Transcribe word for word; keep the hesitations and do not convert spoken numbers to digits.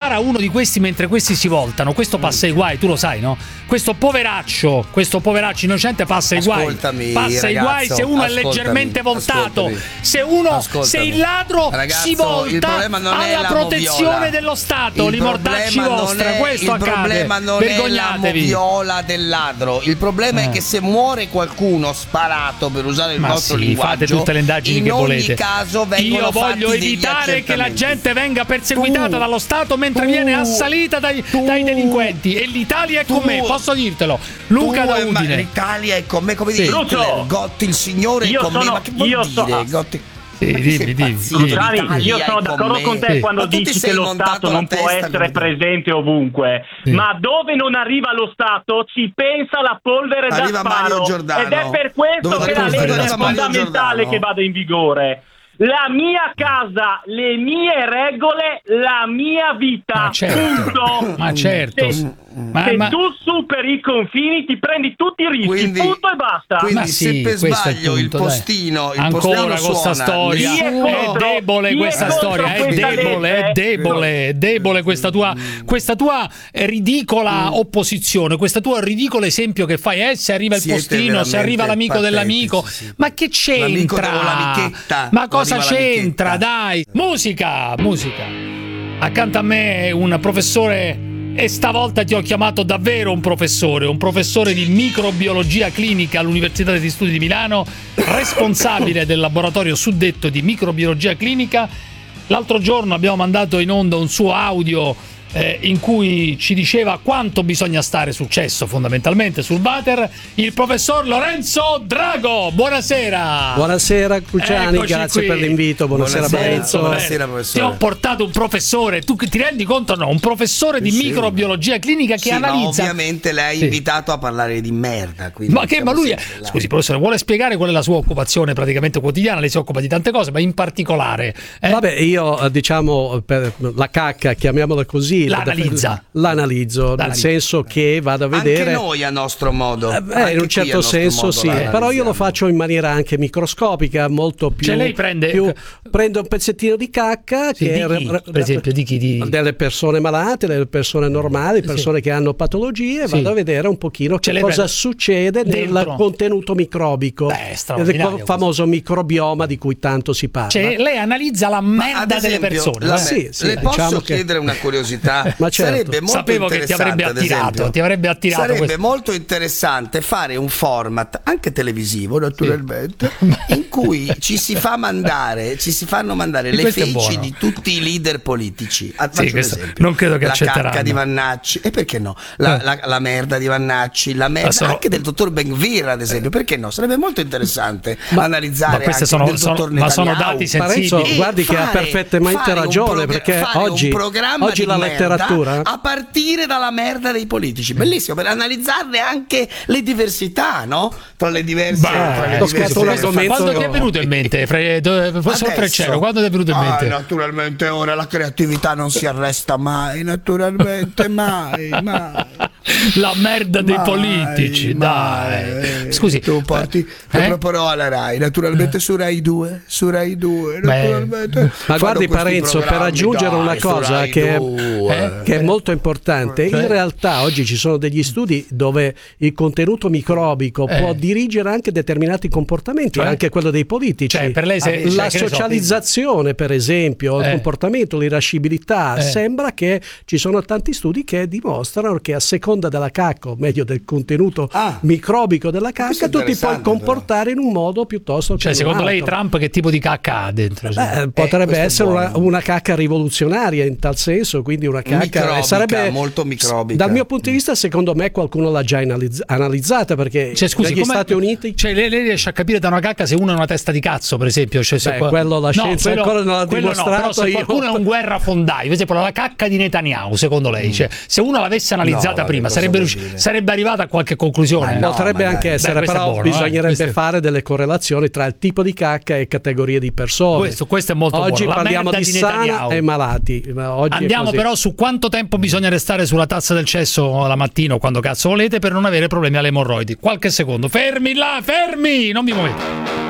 spara uno di questi mentre questi si voltano, questo passa i guai, tu lo sai, no? Questo poveraccio, questo poveraccio innocente passa i guai. Ascoltami, passa i guai se uno è leggermente voltato. ascoltami. Se uno Ascoltami. se il ladro Ragazzo, si volta alla protezione moviola. dello Stato, Il li mortacci vostra, è, questo il accade. problema non Vergognatevi. è la moviola del ladro. Il problema Eh. è che se muore qualcuno sparato, per usare il Ma nostro sì, linguaggio, fate tutte le indagini in che ogni volete. caso vengono Io voglio fatti degli evitare che la accertamenti. gente venga perseguitata Tu- dallo Stato mentre tu- viene assalita dai, tu- dai delinquenti, e l'Italia è tu- con me, posso dirtelo. Luca Tu da e ma- Udine. L'Italia è con me, come Sì. dire Lucio! Hitler, Gotti il signore è Io con me, sono- ma che vuol io dire so- Gotti? Sì, Ma che dimmi, sei dimmi, impazzito? dimmi. Luciani, io L'Italia sono è con d'accordo me. con te Sì. quando Ma tu ti dici sei che lo montato Stato la non può testa essere come- presente ovunque, Sì. ma dove non arriva lo Stato ci pensa la polvere Arriva da Mario sparo, Giordano. ed è per questo Dove che la arriva legge è Mario fondamentale Giordano? che vada in vigore. La mia casa, le mie regole, la mia vita. Ma certo, Punto. ma certo. Se, Ma, se ma- tu superi i confini ti prendi tutti i rischi, Quindi- punto e basta. quindi Ma se sì, per questo è il sbaglio il, punto, dai. postino il Ancora postino con sta suona, storia. Chi è nessuno- È contro? debole Chi è questa contro storia, è questa debole, è legge? debole, è debole questa tua, questa tua ridicola opposizione, questo tuo ridicolo esempio che fai, eh, se arriva il Siete postino, se veramente arriva l'amico patetici, dell'amico, sì. ma che L'amico c'entra? o l'amichetta. Ma cosa Arriva c'entra? l'amichetta. Dai, musica, musica. Accanto a me un professore, e stavolta ti ho chiamato davvero un professore, un professore di microbiologia clinica all'Università degli Studi di Milano, responsabile del laboratorio suddetto di microbiologia clinica. L'altro giorno abbiamo mandato in onda un suo audio eh, in cui ci diceva quanto bisogna stare sul cesso, fondamentalmente sul water, il professor Lorenzo Drago. Buonasera. Buonasera Cruciani, Eccoci grazie qui. per l'invito, buonasera, Buonasera. Parenzo. Buonasera, Ti professore. ho portato un professore, tu ti rendi conto? No, un professore di Sì, sì. microbiologia clinica che Sì, ma analizza. ovviamente lei ha Sì. invitato a parlare di merda, quindi Ma che siamo ma lui è... sempre là. Scusi professore, vuole spiegare qual è la sua occupazione praticamente quotidiana? Lei si occupa di tante cose, ma in particolare eh? Vabbè, io eh, diciamo per la cacca, chiamiamola così, L'analizza. l'analizzo, nel L'analizza. senso che vado a vedere. Anche noi a nostro modo. Eh, beh, Anche in un qui certo a nostro senso modo sì, la però io lo analizziamo. faccio in maniera anche microscopica, molto più. Cioè lei prende- più- prendo un pezzettino di cacca Sì, che di è- chi? Per esempio, di chi? Di- delle persone malate, delle persone normali, persone che hanno patologie, Sì. vado a vedere un pochino Cioè, che lei cosa prende succede dentro? nel contenuto microbico, Beh, straordinario il famoso microbioma di cui tanto si parla. Cioè lei analizza la Ma, merda ad delle esempio, persone. la eh? Sì, sì, le posso diciamo che- chiedere una curiosità? Ma certo. Sarebbe molto Sapevo che ti avrebbe interessante, ad attirato, esempio, ti avrebbe attirato Sarebbe questo. molto interessante fare un format anche televisivo, naturalmente, in cui ci si fa mandare, ci si fanno mandare le Questo è feci buono. di tutti i leader politici. Ah, Sì, faccio un questo esempio. non credo che la accetteranno. cacca di Vannacci, e perché no? La, Eh. la- la merda di Vannacci, la merda Ma sono- anche del dottor Benvir, ad esempio, perché no? Sarebbe molto interessante analizzare ma queste anche sono- del sono- dottor ma sono Netanyahu. dati sensibili. Parenzo, E guardi che ha fare- perfettamente fare un ragione, progr- perché fare oggi, un programma oggi di la merda letteratura a partire dalla merda dei politici, bellissimo, per analizzarne anche le diversità, no? Tra le diverse, Bah, tra le ho diverse- scritto un argomento- Quando ti è venuto in mente, Fre- do- professor Adesso. Freccero, quando ti è venuto in Ah, mente? naturalmente ora la creatività non si arresta mai, naturalmente mai, mai. La merda dei Mai, politici, mai. dai. Scusi, Tu porti, lo eh? proporrò alla Rai, naturalmente su Rai due, su Rai due, Beh. naturalmente. Ma Fanno guardi questi Parenzo, per programmi, aggiungere dai, una su cosa Rai che, due. Eh? che è molto importante, Cioè? in realtà oggi ci sono degli studi dove il contenuto microbico Eh. può dirigere anche determinati comportamenti, Cioè? anche quello dei politici. Cioè, per lei se- la cioè, che ne so, socializzazione, per esempio, Eh. il comportamento, l'irascibilità, Eh. sembra che ci sono tanti studi che dimostrano che a seconda della cacca, o meglio del contenuto Ah. microbico della Questo cacca, è tu ti puoi interessante, comportare in un modo piuttosto che cioè, in un secondo lei altro. Trump che tipo di cacca ha dentro? Beh, Eh, potrebbe questo è essere una, buono. una cacca rivoluzionaria in tal senso, quindi una cacca Microbica, sarebbe molto microbica. Dal mio punto di vista, secondo me qualcuno l'ha già analizz- analizzata, perché Cioè, scusi, negli com'è- Stati Uniti cioè, lei, lei riesce a capire da una cacca se uno è una testa di cazzo, per esempio? Cioè, se Beh, quello la scienza ancora non l'ha quello no, dimostrato, però se io- qualcuno è un guerrafondaio, per esempio la cacca di Netanyahu, secondo lei, cioè, se uno l'avesse analizzata No, prima, cosa sarebbe, vuol riusci- dire? sarebbe arrivata a qualche conclusione? Ma no, potrebbe ma anche dai. essere, Beh, questo è però buono, eh. bisognerebbe Questo è- fare delle correlazioni tra il tipo di cacca e categorie di persone. Questo- questo è molto Oggi buono. La parliamo merda di di sana Netanyahu. e malati. ma oggi è Andiamo così. però su quanto tempo bisogna restare sulla tazza del cesso la mattina o quando cazzo volete per non avere problemi alle emorroidi. Qualche secondo. Fermi là, fermi! Non vi muovete.